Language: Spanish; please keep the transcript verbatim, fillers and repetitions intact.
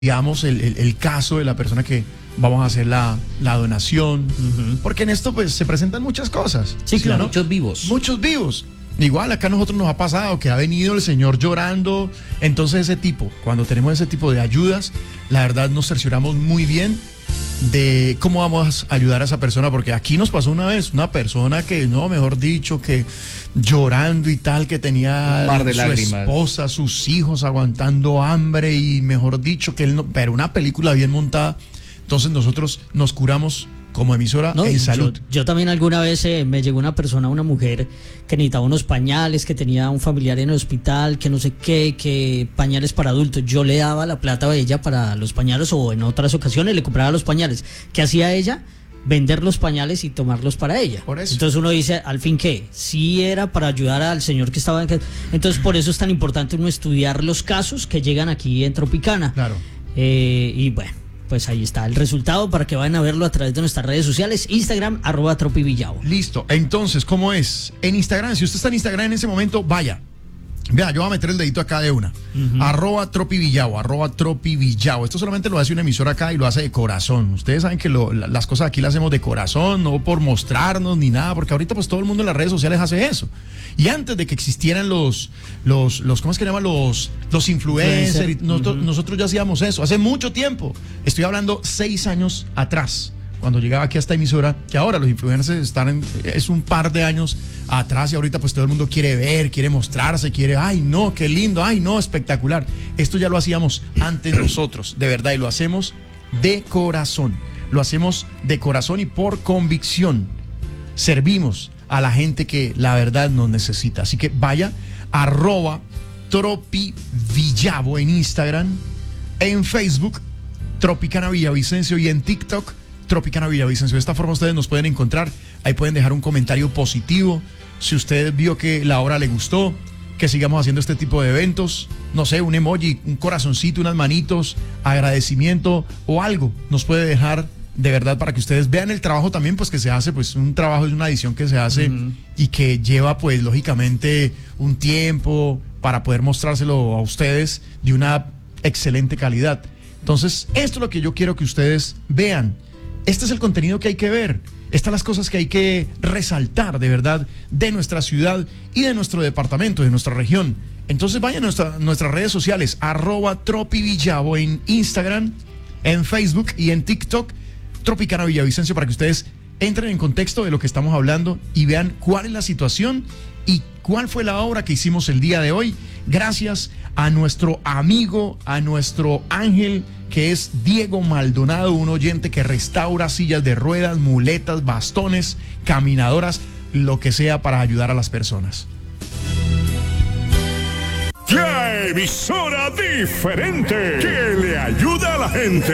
digamos, el, el, el caso de la persona que vamos a hacer la, la donación, uh-huh. porque en esto pues se presentan muchas cosas. Sí, ¿sí, claro, no? muchos vivos. Muchos vivos. Igual acá a nosotros nos ha pasado que ha venido el señor llorando, entonces ese tipo, cuando tenemos ese tipo de ayudas, la verdad nos cercioramos muy bien de cómo vamos a ayudar a esa persona, porque aquí nos pasó una vez, una persona que, no, mejor dicho, que llorando y tal, que tenía un mar de su lágrimas. esposa, sus hijos aguantando hambre y mejor dicho, que él no, pero una película bien montada. Entonces nosotros nos curamos como emisora no, en salud. Yo, yo también alguna vez eh, me llegó una persona, una mujer que necesitaba unos pañales, que tenía un familiar en el hospital, que no sé qué, que pañales para adultos. Yo le daba la plata a ella para los pañales o en otras ocasiones le compraba los pañales. ¿Qué hacía ella? Vender los pañales y tomarlos para ella. Por eso. Entonces uno dice, al fin, ¿qué? Sí era para ayudar al señor que estaba en... Entonces por eso es tan importante uno estudiar los casos que llegan aquí en Tropicana. Claro. Eh, y bueno, pues ahí está el resultado para que vayan a verlo a través de nuestras redes sociales, Instagram, arroba tropivillao. Listo, entonces, ¿cómo es? En Instagram, si usted está en Instagram en ese momento, vaya. Vea, yo voy a meter el dedito acá de una. Uh-huh. Arroba tropivillao, arroba tropivillao. Esto solamente lo hace una emisora acá y lo hace de corazón. Ustedes saben que lo, la, las cosas aquí las hacemos de corazón, no por mostrarnos ni nada, porque ahorita pues todo el mundo en las redes sociales hace eso. Y antes de que existieran los, los, los ¿cómo es que llaman? Los, los influencers, Influencer. nosotros, uh-huh. nosotros ya hacíamos eso, hace mucho tiempo. Estoy hablando seis años atrás, cuando llegaba aquí a esta emisora, que ahora los influencers están en, es un par de años atrás y ahorita pues todo el mundo quiere ver, quiere mostrarse, quiere, ay no, qué lindo, ay no, espectacular. Esto ya lo hacíamos antes nosotros, de verdad, y lo hacemos de corazón, lo hacemos de corazón y por convicción. Servimos a la gente que la verdad nos necesita. Así que vaya, arroba tropivillavo en Instagram, en Facebook, Tropicana Villavicencio, y en TikTok, Tropicana Villavicencio. De esta forma ustedes nos pueden encontrar, ahí pueden dejar un comentario positivo, si usted vio que la obra le gustó, que sigamos haciendo este tipo de eventos, no sé, un emoji, un corazoncito, unas manitos, agradecimiento o algo, nos puede dejar de verdad para que ustedes vean el trabajo también, pues que se hace, pues un trabajo es una edición que se hace uh-huh. y que lleva pues lógicamente un tiempo para poder mostrárselo a ustedes de una excelente calidad. Entonces, esto es lo que yo quiero que ustedes vean. Este es el contenido que hay que ver. Estas son las cosas que hay que resaltar de verdad de nuestra ciudad y de nuestro departamento, de nuestra región. Entonces vayan a nuestra, nuestras redes sociales, arroba tropivillavo en Instagram, en Facebook y en TikTok, Tropicana Villavicencio, para que ustedes entren en contexto de lo que estamos hablando y vean cuál es la situación y cuál fue la obra que hicimos el día de hoy. Gracias a nuestro amigo, a nuestro ángel, que es Diego Maldonado, un oyente que restaura sillas de ruedas, muletas, bastones, caminadoras, lo que sea para ayudar a las personas. La emisora diferente que le ayuda a la gente.